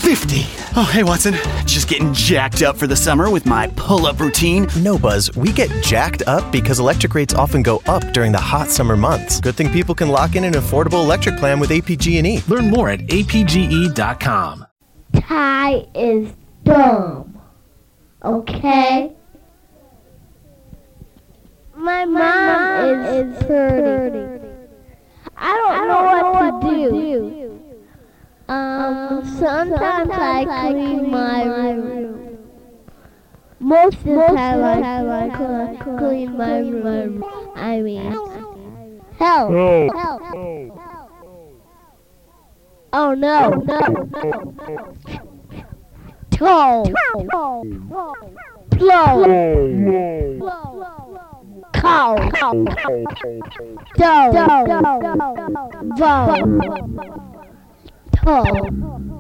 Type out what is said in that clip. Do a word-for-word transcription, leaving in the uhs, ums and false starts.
fifty. Oh, hey, Watson. Just getting jacked up for the summer with my pull-up routine. No, Buzz. We get jacked up because electric rates often go up during the hot summer months. Good thing people can lock in an affordable electric plan with A P G and E. Learn more at A P G E dot com. Ty is dumb. Okay? My mom, My mom is, is hurting. I don't, I don't know, know what, what to do. do. Um, sometimes, sometimes I clean my room. Most of the Most time, I, time I clean, clean, clean my room. I mean, help! Help! help. Oh no! No! Toe! Blow! Cow! Doe! Doe! Toe!